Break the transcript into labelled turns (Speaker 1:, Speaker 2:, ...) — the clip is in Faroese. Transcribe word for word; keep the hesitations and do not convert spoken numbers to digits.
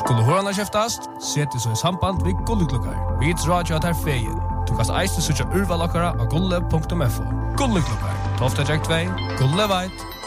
Speaker 1: Skulle hörarna käftast, sätter så i samband vid Gulleklockar. Vi drar ju att här fejen. Du kan eiste söka urvalakara av gulle punkt f o. Gulleklockar. Tofta Jack två, Gulle White.